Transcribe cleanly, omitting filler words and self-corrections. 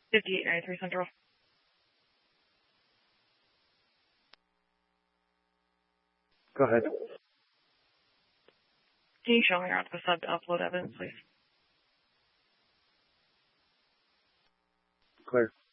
5893 Central. Go ahead. Can you show me around the sub to upload evidence, please? Clear.